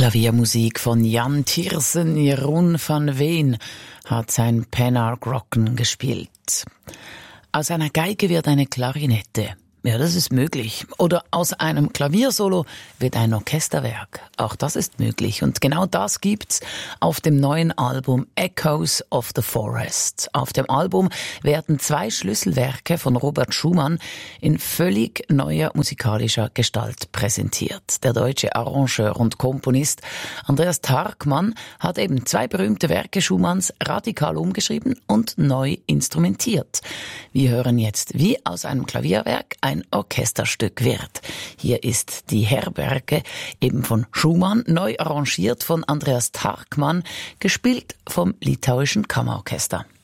Klaviermusik von Jan Tiersen. Jeroen van Veen hat sein Penargrocken gespielt. Aus einer Geige wird eine Klarinette. Ja, das ist möglich. Oder aus einem Klaviersolo wird ein Orchesterwerk. Auch das ist möglich. Und genau das gibt's auf dem neuen Album Echoes of the Forest. Auf dem Album werden 2 Schlüsselwerke von Robert Schumann in völlig neuer musikalischer Gestalt präsentiert. Der deutsche Arrangeur und Komponist Andreas Tarkmann hat eben 2 berühmte Werke Schumanns radikal umgeschrieben und neu instrumentiert. Wir hören jetzt, wie aus einem Klavierwerk ein Orchesterstück wird. Hier ist die Herberge eben von Schumann, neu arrangiert von Andreas Tarkmann, gespielt vom Litauischen Kammerorchester.